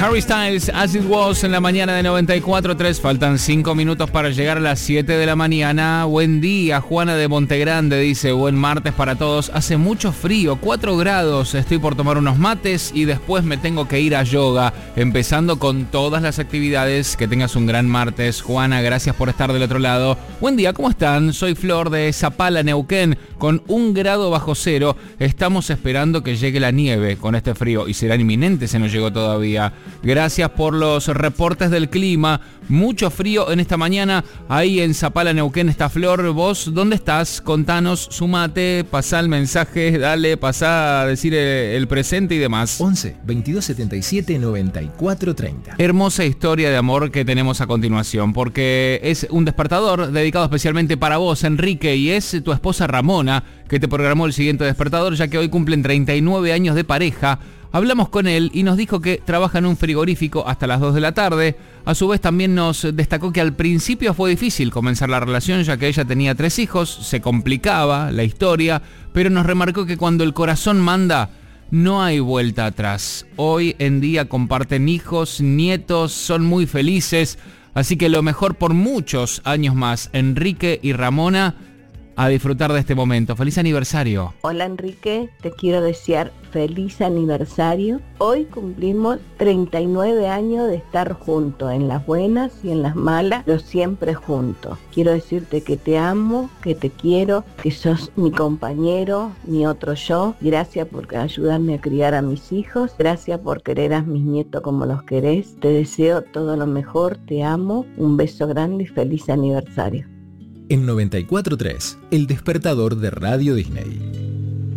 Harry Styles, As It Was, en la mañana de 94.3. Faltan 5 minutos para llegar a las 7 de la mañana. Buen día, Juana de Montegrande dice, buen martes para todos. Hace mucho frío, 4 grados. Estoy por tomar unos mates y después me tengo que ir a yoga, empezando con todas las actividades. Que tengas un gran martes, Juana. Gracias por estar del otro lado. Buen día, ¿cómo están? Soy Flor de Zapala, Neuquén, con 1 grado bajo cero. Estamos esperando que llegue la nieve con este frío y será inminente, se nos llegó todavía. Gracias por los reportes del clima. Mucho frío en esta mañana. Ahí en Zapala, Neuquén está Flor. ¿Vos dónde estás? Contanos, sumate, pasá el mensaje, dale, pasá a decir el presente y demás. 11 22 77 94 30. Hermosa historia de amor que tenemos a continuación, porque es un despertador dedicado especialmente para vos, Enrique, y es tu esposa Ramona que te programó el siguiente despertador, ya que hoy cumplen 39 años de pareja. Hablamos con él y nos dijo que trabaja en un frigorífico hasta las 2 de la tarde. A su vez también nos destacó que al principio fue difícil comenzar la relación, ya que ella tenía 3 hijos, se complicaba la historia, pero nos remarcó que cuando el corazón manda, no hay vuelta atrás. Hoy en día comparten hijos, nietos, son muy felices, así que lo mejor por muchos años más. Enrique y Ramona, a disfrutar de este momento. ¡Feliz aniversario! Hola Enrique, te quiero desear feliz aniversario. Hoy cumplimos 39 años de estar juntos, en las buenas y en las malas, pero siempre juntos. Quiero decirte que te amo, que te quiero, que sos mi compañero, mi otro yo. Gracias por ayudarme a criar a mis hijos. Gracias por querer a mis nietos como los querés. Te deseo todo lo mejor, te amo. Un beso grande y feliz aniversario. En 94.3, el despertador de Radio Disney.